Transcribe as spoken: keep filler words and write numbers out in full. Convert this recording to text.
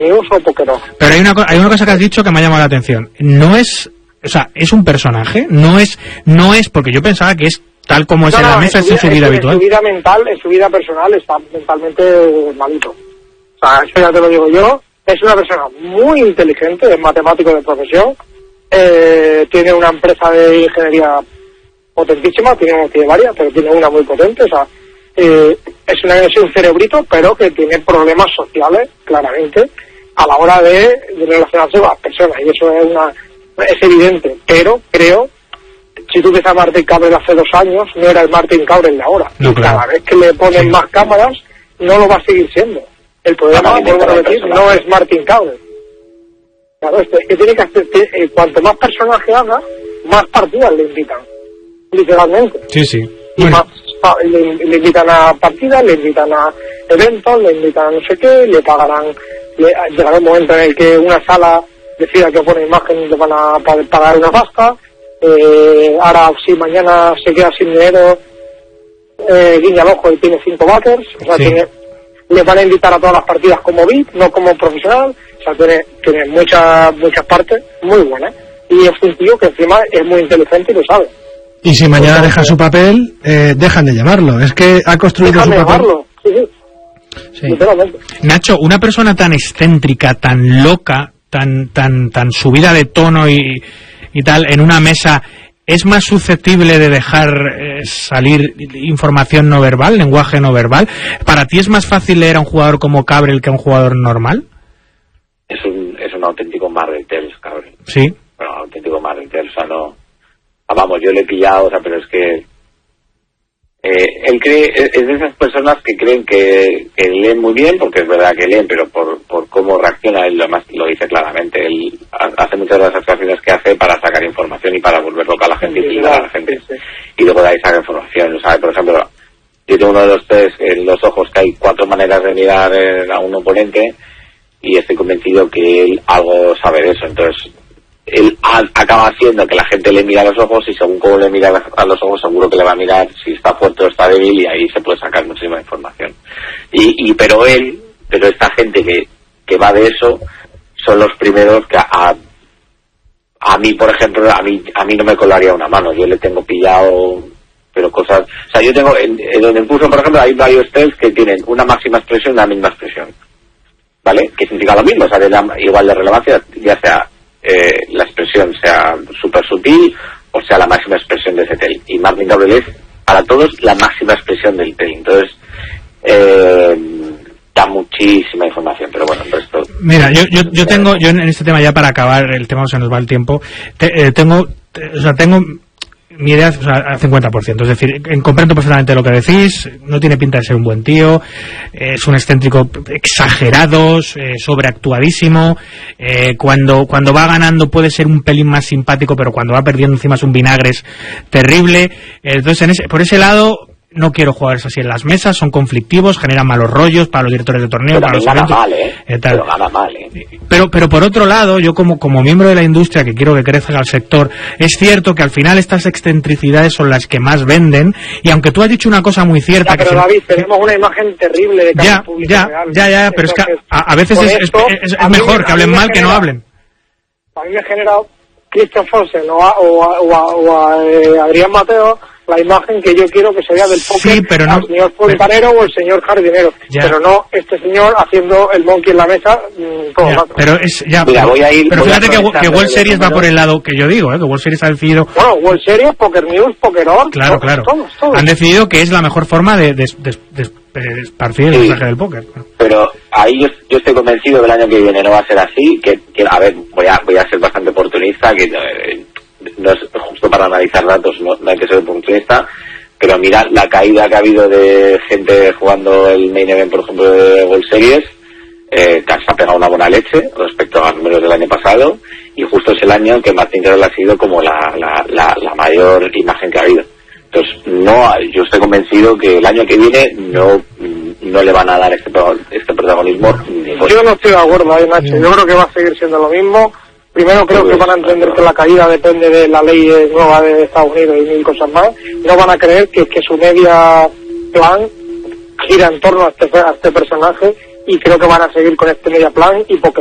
News o Pokerón. Pero hay una, hay una cosa que has dicho que me ha llamado la atención. No es, o sea, es un personaje, no es, no es porque yo pensaba que es tal como es no, en la no, mesa, es en su vida, vida habitual. En su vida mental, en su vida personal está mentalmente malito. O sea, eso ya te lo digo yo. Es una persona muy inteligente, es matemático de profesión, eh, tiene una empresa de ingeniería potentísima, tiene, tiene varias, pero tiene una muy potente, o sea, eh, es, una, es un cerebrito, pero que tiene problemas sociales, claramente, a la hora de, de relacionarse con las personas, y eso es una es evidente, pero creo, si tú ves a Martin Cabrel hace dos años, no era el Martin Cabrel de ahora, no, y claro. Cada vez que le ponen sí. más cámaras, no lo va a seguir siendo. El problema, vuelvo a repetir, no es Martin Cabrel. Claro, es que tiene que hacer, eh, cuanto más personaje haga, más partidas le invitan, literalmente. Sí, sí. Y bueno. más, pa, le, le invitan a partidas, le invitan a eventos, le invitan a no sé qué, le pagarán, le, llegará un momento en el que una sala decida que pone imagen y le van a pagar una pasta. Eh, ahora, si mañana se queda sin dinero, eh, guiña el ojo y tiene cinco backers, o sea, sí. tiene... le van a invitar a todas las partidas como V I P, no como profesional, o sea, tiene, tiene muchas muchas partes muy buenas, y es un tío que encima es muy inteligente y lo sabe. Y si mañana Entonces, deja su papel, eh, dejan de llamarlo, es que ha construido su de papel. Llamarlo. Sí, sí. Sí. Nacho, una persona tan excéntrica, tan loca, tan tan tan subida de tono y, y tal, en una mesa... ¿Es más susceptible de dejar eh, salir información no verbal, lenguaje no verbal? ¿Para ti es más fácil leer a un jugador como Cabrel que a un jugador normal? Es un, es un auténtico mar de Tels, Cabrel. Sí. Bueno, auténtico mar de Tels, o sea, no... Ah, vamos, yo le he pillado, o sea, pero es que... Eh, él cree, es de esas personas que creen que, que leen muy bien, porque es verdad que leen, pero por, por cómo reacciona, él además lo dice claramente, él hace muchas de las actuaciones que hace para sacar información y para volver loca a la gente y utilizar a la gente, sí, sí. Y luego de ahí saca información, o sea, por ejemplo, yo tengo uno de los tres en los ojos que hay cuatro maneras de mirar a un oponente y estoy convencido que él algo sabe de eso, entonces él a, acaba haciendo que la gente le mira a los ojos y según cómo le mira a los ojos seguro que le va a mirar si está fuerte o está débil y ahí se puede sacar muchísima información y, y pero él pero esta gente que, que va de eso son los primeros que a, a, a mí por ejemplo a mí a mí no me colaría una mano, yo le tengo pillado pero cosas, o sea yo tengo en, en el curso por ejemplo hay varios tests que tienen una máxima expresión y una mínima expresión, ¿vale? Que significa lo mismo, o sea de la, igual de relevancia, ya sea Eh, la expresión sea súper sutil o sea la máxima expresión de ese tel, y Martin Cabrel es para todos la máxima expresión del tel, entonces eh, da muchísima información, pero bueno, el resto... Mira, yo, yo, yo tengo, yo en este tema ya para acabar el tema, se nos va el tiempo, te, eh, tengo, te, o sea, tengo mi idea, o sea, al cincuenta por ciento, es decir, comprendo perfectamente lo que decís, no tiene pinta de ser un buen tío, eh, es un excéntrico exagerado, eh, sobreactuadísimo, eh, cuando cuando va ganando puede ser un pelín más simpático, pero cuando va perdiendo encima es un vinagre terrible, eh, entonces en ese, por ese lado... No quiero jugadores así en las mesas, son conflictivos, generan malos rollos para los directores de torneo, pero para los gana eventos, mal, ¿eh? eh, tal. Pero gana mal, ¿eh? Pero, pero por otro lado, yo como, como miembro de la industria que quiero que crezca el sector, es cierto que al final estas excentricidades son las que más venden, y aunque tú has dicho una cosa muy cierta... Ya, pero que David, se... tenemos una imagen terrible de cara ya, al público ya, real. Ya, ya, pero Entonces, es que a, a veces es, esto, es, es, es mejor me, que hablen mal genera, que no hablen. A mí me genera Christian Folsen o a, o a, o a, o a eh, Adrián Mateo la imagen que yo quiero que sería del póker, sí, pero no, al señor fontanero o el señor jardinero, ya. Pero no este señor haciendo el monkey en la mesa todo ya, rato. Pero es ya, Mira, pero, voy a ir, pero voy fíjate a que, que World Series va por el lado que yo digo, ¿eh? Que World Series ha decidido... Bueno, World Series, Poker News, Pokerón... Claro, todos, claro. Todos, todos. Han decidido que es la mejor forma de, de, de, de, de esparcir el sí. mensaje del póker. Pero ahí yo, yo estoy convencido que el año que viene no va a ser así, que, que a ver, voy a, voy a ser bastante oportunista, que eh, no es justo para analizar datos, no, no hay que ser oportunista, pero mirad la caída que ha habido de gente jugando el main event, por ejemplo, de World Series, eh, que se ha pegado una buena leche respecto a los números del año pasado, y justo es el año que Martin Cabrel ha sido como la, la, la, la mayor imagen que ha habido. Entonces, no, yo estoy convencido que el año que viene no, no le van a dar este, este protagonismo. Yo no estoy de acuerdo ahí, Nacho. Yo creo que va a seguir siendo lo mismo. Primero creo que van a entender que la caída depende de la ley nueva de Estados Unidos y mil cosas más. No van a creer que, que su media plan gira en torno a este, a este personaje, y creo que van a seguir con este media plan y porque